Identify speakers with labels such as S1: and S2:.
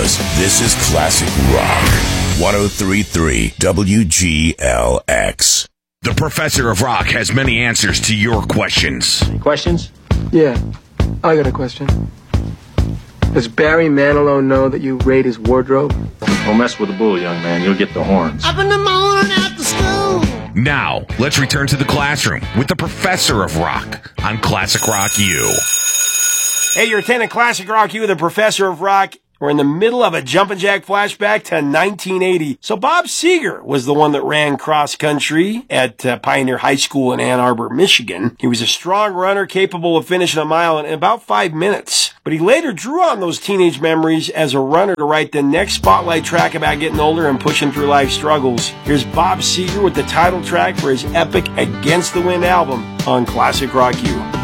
S1: because this is Classic Rock. 103.3 WGLX.
S2: The Professor of Rock has many answers to your questions.
S3: Questions?
S4: Yeah, I got a question. Does Barry Manilow know that you raid his wardrobe?
S3: Don't mess with the bull, young man. You'll get the horns.
S5: Up in the morning after school.
S2: Now, let's return to the classroom with the Professor of Rock on Classic Rock U.
S6: Hey, you're attending Classic Rock U with the Professor of Rock. We're in the middle of a jumpin' jack flashback to 1980. So Bob Seger was the one that ran cross country at Pioneer High School in Ann Arbor, Michigan. He was a strong runner capable of finishing a mile in about 5 minutes. But he later drew on those teenage memories as a runner to write the next spotlight track about getting older and pushing through life struggles. Here's Bob Seger with the title track for his epic Against the Wind album on Classic Rock U.